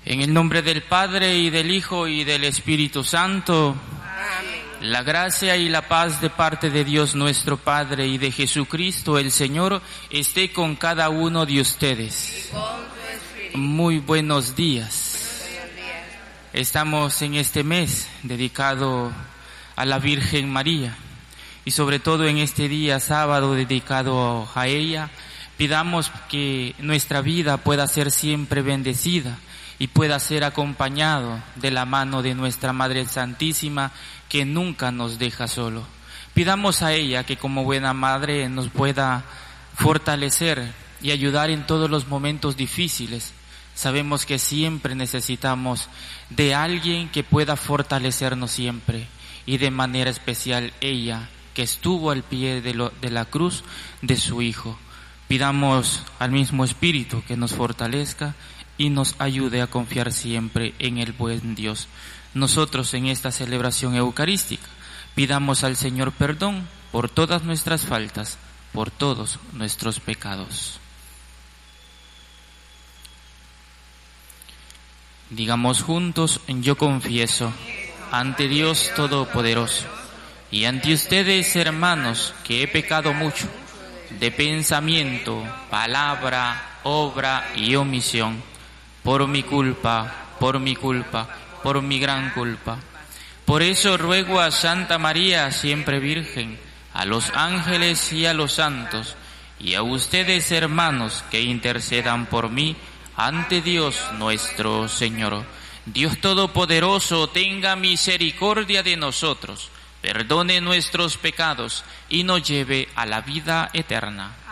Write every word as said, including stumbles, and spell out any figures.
En el nombre del Padre, y del Hijo, y del Espíritu Santo. Amén. La gracia y la paz de parte de Dios nuestro Padre y de Jesucristo el Señor esté con cada uno de ustedes. Y con tu espíritu. Muy buenos días. Buenos días. Estamos en este mes dedicado a la Virgen María y sobre todo en este día sábado dedicado a ella, pidamos que nuestra vida pueda ser siempre bendecida y pueda ser acompañado de la mano de nuestra Madre Santísima, que nunca nos deja solo. Pidamos a ella que como buena madre nos pueda fortalecer y ayudar en todos los momentos difíciles. Sabemos que siempre necesitamos de alguien que pueda fortalecernos siempre, y de manera especial ella, que estuvo al pie de, lo, de la cruz de su Hijo. Pidamos al mismo Espíritu que nos fortalezca y nos ayude a confiar siempre en el buen Dios. Nosotros en esta celebración eucarística pidamos al Señor perdón por todas nuestras faltas, por todos nuestros pecados. Digamos juntos: yo confieso ante Dios Todopoderoso y ante ustedes, hermanos, que he pecado mucho de pensamiento, palabra, obra y omisión, por mi culpa, por mi culpa, por mi gran culpa. Por eso ruego a Santa María, siempre Virgen, a los ángeles y a los santos, y a ustedes, hermanos, que intercedan por mí ante Dios nuestro Señor. Dios Todopoderoso tenga misericordia de nosotros, perdone nuestros pecados y nos lleve a la vida eterna.